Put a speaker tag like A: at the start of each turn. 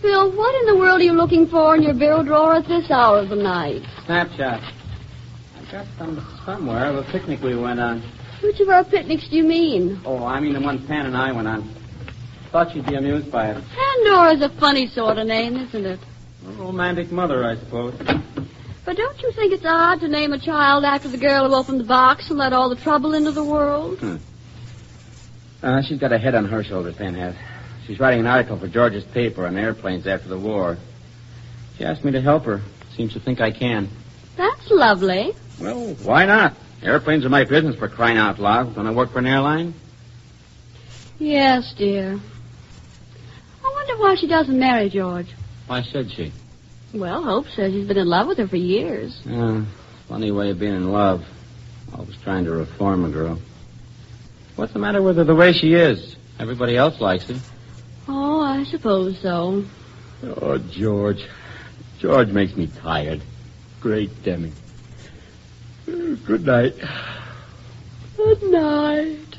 A: Phil, what in the world are you looking for in your bureau drawer at this hour of the night?
B: Snapshot. I got some somewhere of a picnic we went on.
A: Which of our picnics do you mean?
B: Oh, I mean the one Pan and I went on. Thought you'd be amused by it.
A: Pandora's a funny sort of name, isn't it?
B: A romantic mother, I suppose.
A: But don't you think it's odd to name a child after the girl who opened the box and let all the trouble into the world?
B: She's got a head on her shoulders, Pan has. She's writing an article for George's paper on airplanes after the war. She asked me to help her. Seems to think I can.
A: That's lovely.
B: Well, why not? Airplanes are my business, for crying out loud. Don't I work for an airline?
A: Yes, dear. I wonder why she doesn't marry George.
B: Why should she?
A: Well, Hope says he's been in love with her for years.
B: Funny way of being in love. Always trying to reform a girl. What's the matter with her the way she is? Everybody else likes her.
A: Oh, I suppose so.
B: Oh, George. George makes me tired. Great Demi. Good night.
A: Good night.